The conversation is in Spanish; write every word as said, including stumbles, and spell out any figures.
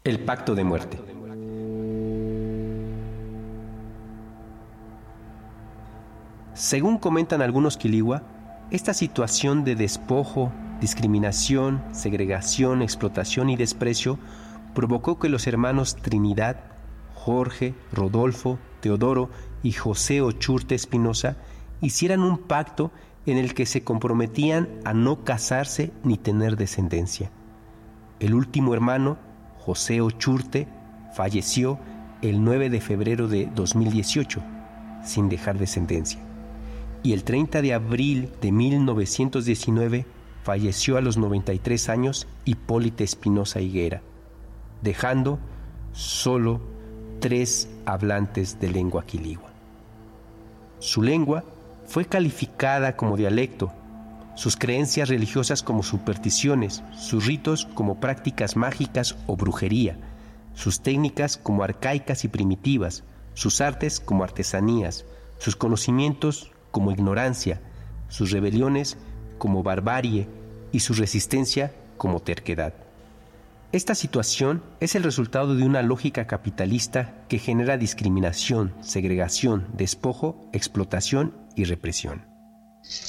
El pacto de muerte. Según comentan algunos quiligua, esta situación de despojo, discriminación, segregación, explotación y desprecio provocó que los hermanos Trinidad, Jorge, Rodolfo, Teodoro y José Ochurte Espinosa hicieran un pacto en el que se comprometían a no casarse ni tener descendencia. El último hermano, José Ochurte, falleció el nueve de febrero de dos mil dieciocho, sin dejar descendencia. Y el treinta de abril de mil novecientos diecinueve falleció a los noventa y tres años Hipólita Espinosa Higuera, dejando solo tres hablantes de lengua quiligua. Su lengua fue calificada como dialecto, sus creencias religiosas como supersticiones, sus ritos como prácticas mágicas o brujería, sus técnicas como arcaicas y primitivas, sus artes como artesanías, sus conocimientos como ignorancia, sus rebeliones como barbarie y su resistencia como terquedad. Esta situación es el resultado de una lógica capitalista que genera discriminación, segregación, despojo, explotación y represión.